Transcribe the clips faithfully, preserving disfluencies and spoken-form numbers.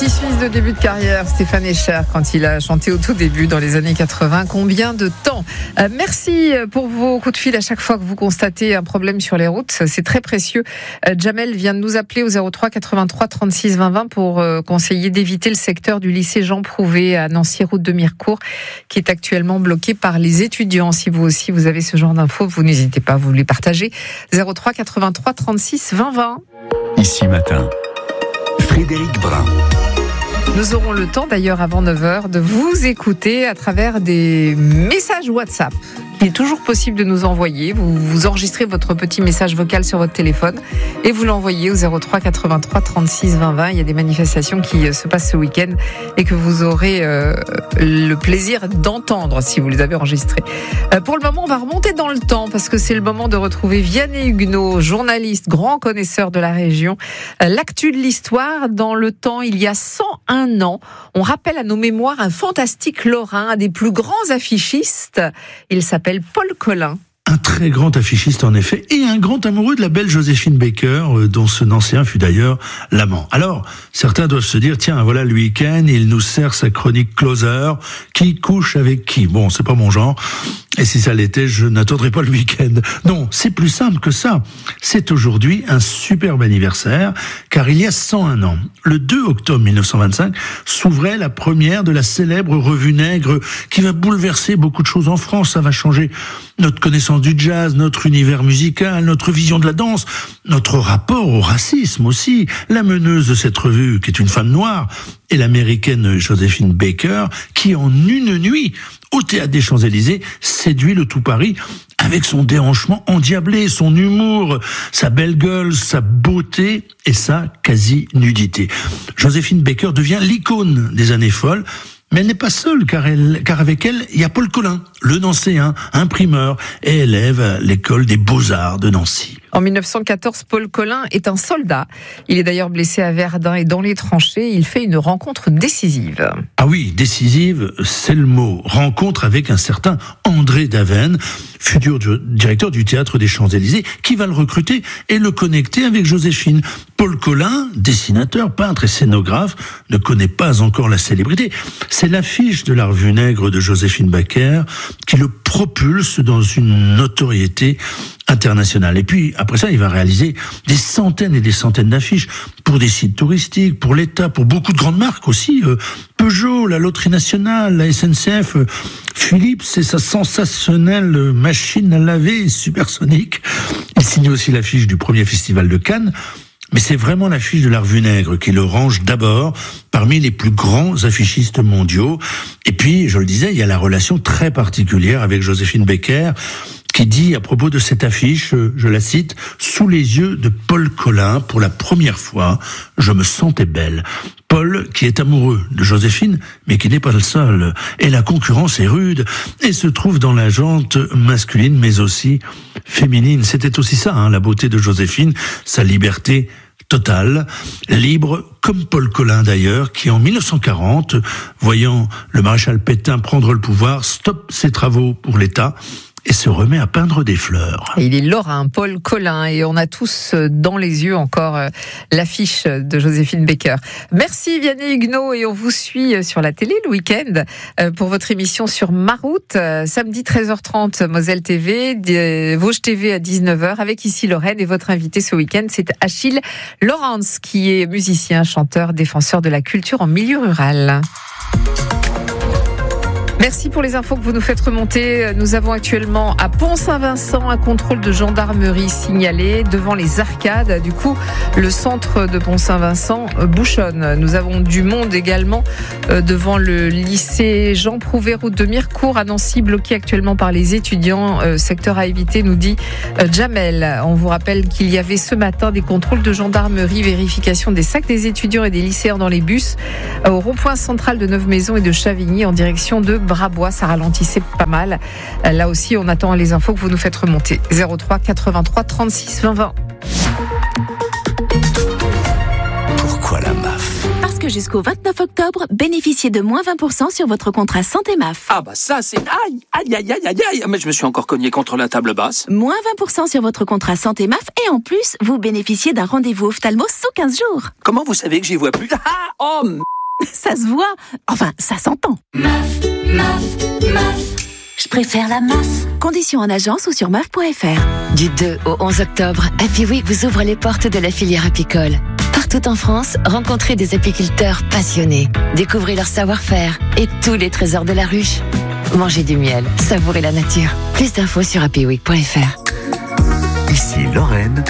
petit Suisse de début de carrière, Stéphane Escher, quand il a chanté au tout début dans les années quatre-vingts. Combien de temps ? euh, Merci pour vos coups de fil à chaque fois que vous constatez un problème sur les routes. C'est très précieux. Euh, Jamel vient de nous appeler au zéro trois quatre-vingt-trois trente-six vingt vingt pour euh, conseiller d'éviter le secteur du lycée Jean Prouvé à Nancy, route de Mirecourt, qui est actuellement bloqué par les étudiants. Si vous aussi vous avez ce genre d'infos, vous n'hésitez pas à vous les partager. zéro trois quatre-vingt-trois trente-six vingt vingt. Ici matin, Frédéric Brun. Nous aurons le temps d'ailleurs avant neuf heures de vous écouter à travers des messages WhatsApp. Il est toujours possible de nous envoyer. Vous, vous enregistrez votre petit message vocal sur votre téléphone et vous l'envoyez au zéro trois quatre-vingt-trois trente-six vingt vingt. Il y a des manifestations qui se passent ce week-end et que vous aurez euh, le plaisir d'entendre si vous les avez enregistrées. Euh, pour le moment, on va remonter dans le temps parce que c'est le moment de retrouver Vianney Huguenot, journaliste, grand connaisseur de la région. Euh, l'actu de l'histoire, dans le temps, il y a cent un ans, on rappelle à nos mémoires un fantastique Lorrain, un des plus grands affichistes. Il s'appelle Paul Colin. Un très grand affichiste en effet, et un grand amoureux de la belle Joséphine Baker, dont ce Nancéen fut d'ailleurs l'amant. Alors, certains doivent se dire, tiens, voilà le week-end, il nous sert sa chronique Closer, qui couche avec qui ? Bon, c'est pas mon genre, et si ça l'était, je n'attendrai pas le week-end. Non, c'est plus simple que ça. C'est aujourd'hui un superbe anniversaire, car il y a cent un ans, le deux octobre mille neuf cent vingt-cinq, s'ouvrait la première de la célèbre revue Nègre, qui va bouleverser beaucoup de choses en France. Ça va changer notre connaissance du jazz, notre univers musical, notre vision de la danse, notre rapport au racisme aussi. La meneuse de cette revue, qui est une femme noire, est l'américaine Joséphine Baker, qui en une nuit, au théâtre des Champs-Élysées, séduit le tout Paris avec son déhanchement endiablé, son humour, sa belle gueule, sa beauté et sa quasi-nudité. Joséphine Baker devient l'icône des années folles. Mais elle n'est pas seule, car, elle, car avec elle, il y a Paul Colin, le Nancéen, imprimeur et élève à l'école des Beaux-Arts de Nancy. En mille neuf cent quatorze, Paul Colin est un soldat. Il est d'ailleurs blessé à Verdun et dans les tranchées, il fait une rencontre décisive. Ah oui, décisive, c'est le mot. Rencontre avec un certain André Daven, futur directeur du théâtre des Champs-Élysées, qui va le recruter et le connecter avec Joséphine. Paul Colin, dessinateur, peintre et scénographe, ne connaît pas encore la célébrité. C'est l'affiche de la revue Nègre de Joséphine Baker qui le propulse dans une notoriété internationale. Et puis, après ça, il va réaliser des centaines et des centaines d'affiches pour des sites touristiques, pour l'État, pour beaucoup de grandes marques aussi. Euh, Peugeot, la Loterie Nationale, la S N C F, euh, Philips et sa sensationnelle machine à laver supersonique. Il signe aussi l'affiche du premier festival de Cannes. Mais c'est vraiment l'affiche de la revue Nègre qui le range d'abord parmi les plus grands affichistes mondiaux. Et puis, je le disais, il y a la relation très particulière avec Joséphine Baker, qui dit à propos de cette affiche, je la cite, « Sous les yeux de Paul Colin, pour la première fois, je me sentais belle ». Paul, qui est amoureux de Joséphine, mais qui n'est pas le seul. Et la concurrence est rude, et se trouve dans la jante masculine, mais aussi féminine. C'était aussi ça, hein, la beauté de Joséphine, sa liberté totale, libre, comme Paul Colin d'ailleurs, qui en mille neuf cent quarante, voyant le maréchal Pétain prendre le pouvoir, stoppe ses travaux pour l'État, et se remet à peindre des fleurs. Il est lorrain, Paul Colin, et on a tous dans les yeux encore l'affiche de Joséphine Baker. Merci Vianney Huguenot, et on vous suit sur la télé le week-end pour votre émission sur Ma Route, samedi treize heures trente, Moselle T V, Vosges T V à dix-neuf heures, avec Ici Lorraine, et votre invité ce week-end, c'est Achille Laurence, qui est musicien, chanteur, défenseur de la culture en milieu rural. Merci pour les infos que vous nous faites remonter. Nous avons actuellement à Pont-Saint-Vincent un contrôle de gendarmerie signalé devant les arcades. Du coup, le centre de Pont-Saint-Vincent bouchonne. Nous avons du monde également devant le lycée Jean Prouvé, route de Mirecourt à Nancy, bloqué actuellement par les étudiants. Secteur à éviter, nous dit Jamel. On vous rappelle qu'il y avait ce matin des contrôles de gendarmerie, vérification des sacs des étudiants et des lycéens dans les bus au rond-point central de Neuve-Maisons et de Chavigny en direction de Brabois, ça ralentissait pas mal. Là aussi, on attend les infos que vous nous faites remonter. zéro trois quatre-vingt-trois trente-six vingt vingt. Pourquoi la M A F ? Parce que jusqu'au vingt-neuf octobre, bénéficiez de moins vingt pour cent sur votre contrat santé M A F. Ah bah ça c'est... Aïe, aïe, aïe, aïe, aïe, aïe. Mais je me suis encore cogné contre la table basse. Moins vingt pour cent sur votre contrat santé M A F et en plus, vous bénéficiez d'un rendez-vous ophtalmo sous quinze jours. Comment vous savez que j'y vois plus? Ah, oh, m... Ça se voit. Enfin, ça s'entend. M A F, M A F, M A F. Je préfère la M A F. Conditions en agence ou sur M A F point F R. Du deux au onze octobre, Happy Week vous ouvre les portes de la filière apicole. Partout en France, rencontrez des apiculteurs passionnés. Découvrez leur savoir-faire et tous les trésors de la ruche. Mangez du miel, savourez la nature. Plus d'infos sur happy week point F R. Ici Lorraine.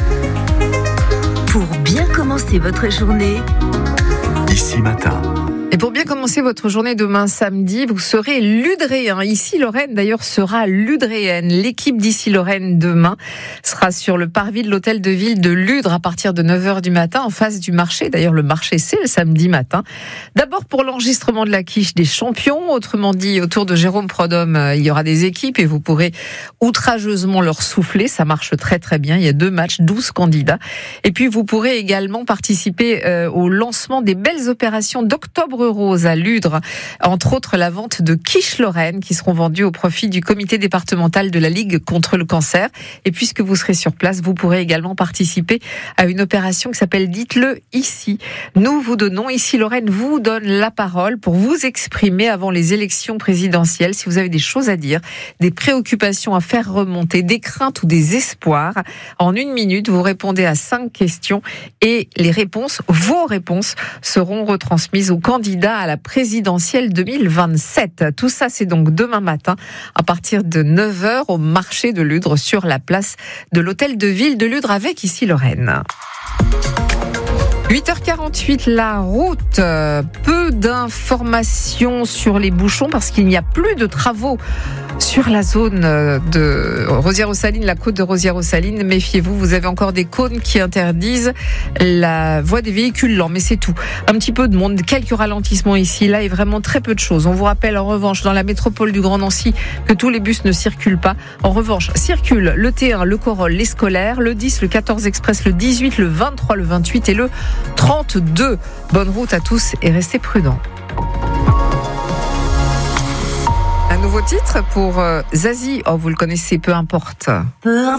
Pour bien commencer votre journée, Ici Matin. Et pour bien commencer votre journée demain samedi, vous serez ludréen. Ici Lorraine d'ailleurs sera ludréenne. L'équipe d'Ici Lorraine demain sera sur le parvis de l'hôtel de ville de Ludre à partir de neuf heures du matin en face du marché. D'ailleurs le marché c'est le samedi matin. D'abord pour l'enregistrement de la quiche des champions. Autrement dit, autour de Jérôme Prodhomme, il y aura des équipes et vous pourrez outrageusement leur souffler. Ça marche très très bien. Il y a deux matchs, douze candidats. Et puis vous pourrez également participer euh, au lancement des belles opérations d'octobre rose à Ludre, entre autres la vente de quiches Lorraine qui seront vendues au profit du comité départemental de la Ligue contre le cancer. Et puisque vous serez sur place, vous pourrez également participer à une opération qui s'appelle Dites-le ici. Nous vous donnons, Ici Lorraine vous donne la parole pour vous exprimer avant les élections présidentielles. Si vous avez des choses à dire, des préoccupations à faire remonter, des craintes ou des espoirs, en une minute, vous répondez à cinq questions et les réponses, vos réponses, seront retransmises aux candidats à la présidentielle deux mille vingt-sept. Tout ça, c'est donc demain matin à partir de neuf heures au marché de Ludre sur la place de l'hôtel de ville de Ludre avec Ici Lorraine. huit heures quarante-huit, la route. Peu d'informations sur les bouchons parce qu'il n'y a plus de travaux sur la zone de Rosières-aux-Salines, la côte de Rosières-aux-Salines. Méfiez-vous, vous avez encore des cônes qui interdisent la voie des véhicules lents, mais c'est tout. Un petit peu de monde, quelques ralentissements ici, là, et vraiment très peu de choses. On vous rappelle en revanche, dans la métropole du Grand Nancy, que tous les bus ne circulent pas. En revanche, circulent le T un, le Corolle, les scolaires, le dix, le quatorze Express, le dix-huit, le vingt-trois, le vingt-huit et le trente-deux. Bonne route à tous et restez prudents. Un nouveau titre pour euh, Zazie. Oh, vous le connaissez, peu importe. peu importe.